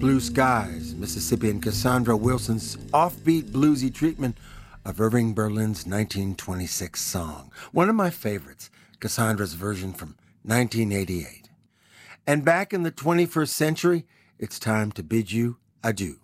Blue Skies, Mississippian Cassandra Wilson's offbeat bluesy treatment of Irving Berlin's 1926 song. One of my favorites, Cassandra's version from 1988. And back in the 21st century, it's time to bid you adieu.